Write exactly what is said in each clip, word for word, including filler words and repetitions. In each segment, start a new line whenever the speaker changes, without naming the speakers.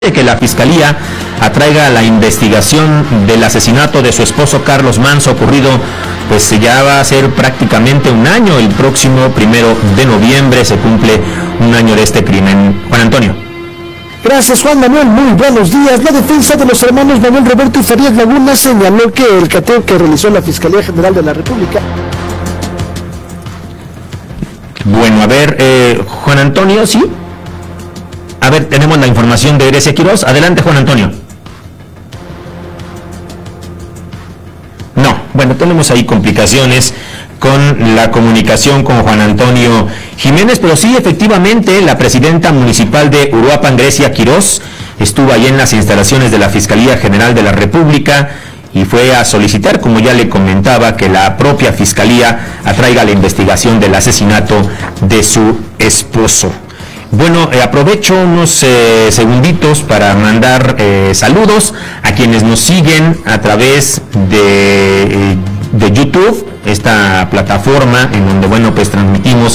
que la Fiscalía atraiga la investigación del asesinato de su esposo Carlos Manzo, ocurrido pues ya va a ser prácticamente un año. El próximo primero de noviembre se cumple un año de este crimen. Juan Antonio.
Gracias, Juan Manuel, muy buenos días. La defensa de los hermanos Manuel Roberto y Farías Laguna señaló que el cateo que realizó la Fiscalía General de la República.
Bueno, a ver, eh, Juan Antonio, ¿sí? A ver, tenemos la información de Grecia Quiroz. Adelante, Juan Antonio. No, bueno, tenemos ahí complicaciones con la comunicación con Juan Antonio Jiménez, pero sí, efectivamente, la presidenta municipal de Uruapan, Grecia Quiroz, estuvo ahí en las instalaciones de la Fiscalía General de la República y fue a solicitar, como ya le comentaba, que la propia Fiscalía atraiga la investigación del asesinato de su esposo. Bueno, eh, aprovecho unos eh, segunditos para mandar eh, saludos a quienes nos siguen a través de, eh, de YouTube, esta plataforma en donde, bueno, pues transmitimos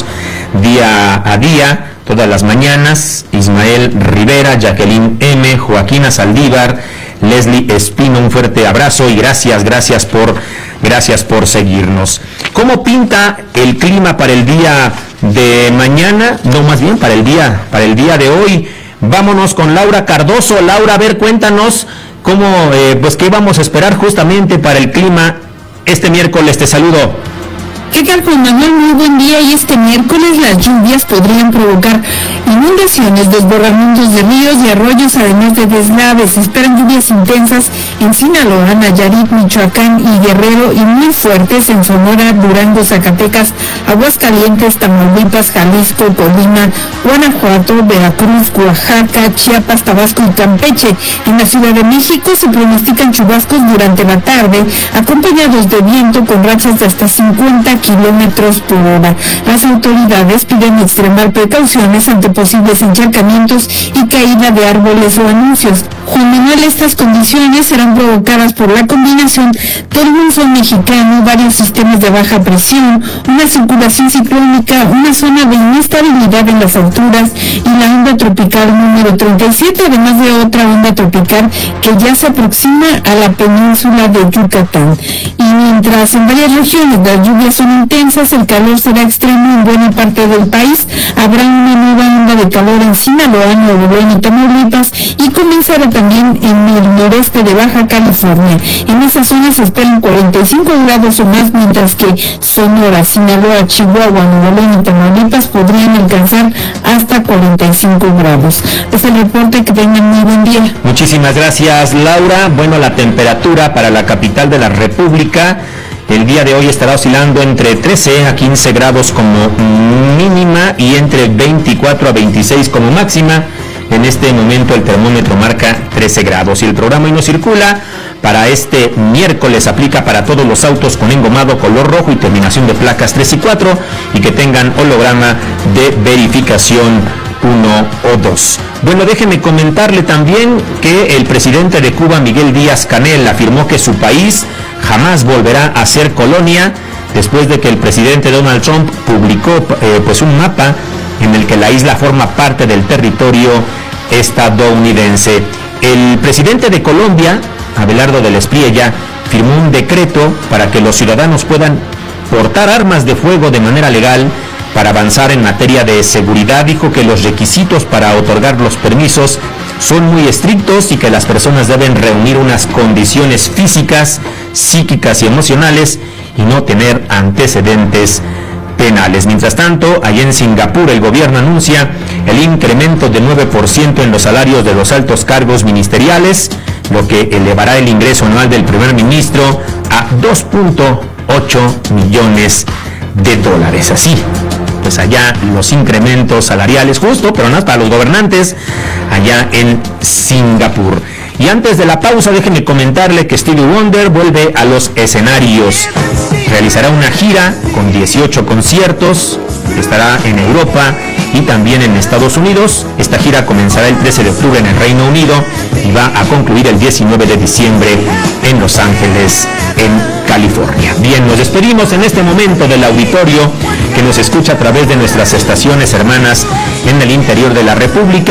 día a día, todas las mañanas. Ismael Rivera, Jacqueline M., Joaquina Saldívar, Leslie Espino, un fuerte abrazo y gracias, gracias por, gracias por seguirnos. ¿Cómo pinta el clima para el día de mañana? No, más bien para el día, para el día de hoy. Vámonos con Laura Cardoso. Laura, a ver, cuéntanos cómo, eh, pues qué vamos a esperar justamente para el clima este miércoles. Te saludo.
¿Qué tal, Juan Manuel? Muy buen día. Y este miércoles las lluvias podrían provocar inundaciones, desbordamientos de ríos y arroyos, además de deslaves. Se esperan lluvias intensas en Sinaloa, Nayarit, Michoacán y Guerrero, y muy fuertes en Sonora, Durango, Zacatecas, Aguascalientes, Tamaulipas, Jalisco, Colima, Guanajuato, Veracruz, Oaxaca, Chiapas, Tabasco y Campeche. En la Ciudad de México se pronostican chubascos durante la tarde, acompañados de viento con rachas de hasta cincuenta kilómetros por hora. Las autoridades piden extremar precauciones ante posibles encharcamientos y caída de árboles o anuncios. Juan Manuel, estas condiciones serán provocadas por la combinación del monzón mexicano, varios sistemas de baja presión, una circulación ciclónica, una zona de inestabilidad en las alturas y la onda tropical número treinta y siete, además de otra onda tropical que ya se aproxima a la península de Yucatán. Y mientras en varias regiones las lluvias son intensas, el calor será extremo en buena parte del país. Habrá una nueva onda de calor en Sinaloa, Nuevo León y Tamaulipas, y comenzará también en el noreste de Baja California. En esas zonas se esperan cuarenta y cinco grados o más, mientras que Sonora, Sinaloa, Chihuahua, Nuevo León y Tamaulipas podrían alcanzar hasta cuarenta y cinco grados. Es el reporte, que tengan muy buen día.
Muchísimas gracias, Laura. Bueno, la temperatura para la capital de la República el día de hoy estará oscilando entre trece a quince grados como mínima y entre veinticuatro a veintiséis como máxima. En este momento el termómetro marca trece grados y el programa Hoy No Circula para este miércoles aplica para todos los autos con engomado color rojo y terminación de placas tres y cuatro y que tengan holograma de verificación uno o dos. Bueno, déjeme comentarle también que el presidente de Cuba, Miguel Díaz-Canel, afirmó que su país jamás volverá a ser colonia después de que el presidente Donald Trump publicó eh, pues un mapa en el que la isla forma parte del territorio estadounidense. El presidente de Colombia, Abelardo del Espriella, firmó un decreto para que los ciudadanos puedan portar armas de fuego de manera legal. Para avanzar en materia de seguridad, dijo que los requisitos para otorgar los permisos son muy estrictos y que las personas deben reunir unas condiciones físicas, psíquicas y emocionales y no tener antecedentes penales. Mientras tanto, allá en Singapur, el gobierno anuncia el incremento de nueve por ciento en los salarios de los altos cargos ministeriales, lo que elevará el ingreso anual del primer ministro a dos punto ocho millones de dólares. Así, pues allá los incrementos salariales, justo, pero no para los gobernantes, allá en Singapur. Y antes de la pausa, déjenme comentarle que Stevie Wonder vuelve a los escenarios. Realizará una gira con dieciocho conciertos, estará en Europa y también en Estados Unidos. Esta gira comenzará el trece de octubre en el Reino Unido y va a concluir el diecinueve de diciembre en Los Ángeles, en California. Bien, nos despedimos en este momento del auditorio que nos escucha a través de nuestras estaciones hermanas en el interior de la República.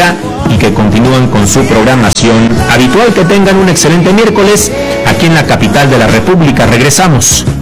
y que continúan con su programación habitual. Que tengan un excelente miércoles aquí en la capital de la República. Regresamos.